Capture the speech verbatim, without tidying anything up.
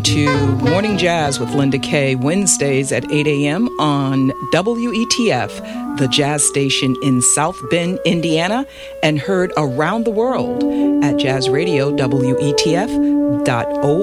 to Morning Jazz with Linda Kay, Wednesdays at eight a.m. on W E T F, the jazz station in South Bend, Indiana, and heard around the world at jazz radio W E T F dot org.